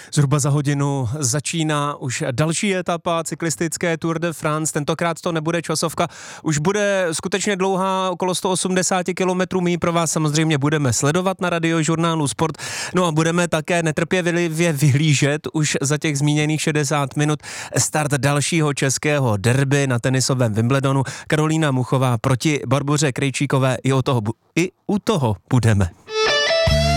Zhruba za hodinu začíná už další etapa cyklistické Tour de France. Tentokrát to nebude časovka, už bude skutečně dlouhá, okolo 180 kilometrů. My pro vás samozřejmě budeme sledovat na Radiožurnálu Sport. No a budeme také netrpělivě vyhlížet už za těch zmíněných 60 minut start dalšího českého derby na tenisovém Wimbledonu. Karolína Muchová proti Barboře Krejčíkové, i u toho budeme.